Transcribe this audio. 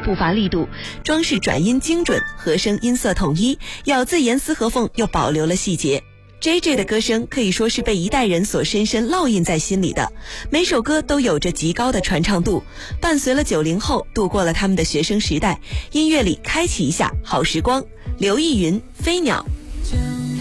步伐力度，装饰转音精准，和声音色统一，咬字严丝合缝又保留了细节。JJ 的歌声可以说是被一代人所深深烙印在心里的，每首歌都有着极高的传唱度，伴随了90后度过了他们的学生时代，音乐里开启一下好时光。刘奕云，飞鸟。